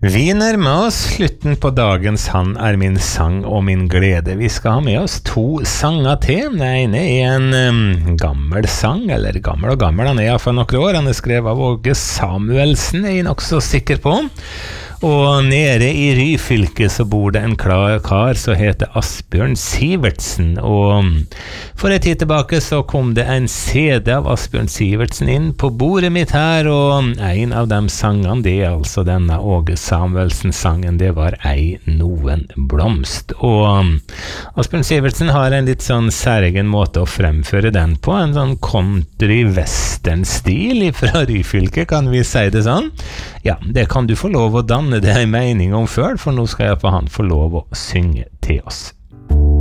Vi nærmer oss slutten på dagens Han min sang og min glede. Vi skal ha med oss 2 sanger til. Den ene en gammel sang, eller gammel og gammel, han I hvert fall noen år. Han skrevet av Åge Samuelsen, jeg nok så sikker på. Og nede I Ryfylke så bor det en kar som heter Asbjørn Sivertsen, og for en tid tilbake så kom det en CD av Asbjørn Sivertsen inn på bordet mitt her, og en av de sangene, det altså denne Åge Samuelsen-sangen, det var Ei noen blomst. Og Asbjørn Sivertsen har en litt sånn særegen måte å fremføre den på, en sånn country-western-stil fra Ryfylke, kan vi si det sånn? Ja, det kan du få lov å danne det en mening om før, for nå skal jeg på han få lov å synge til oss.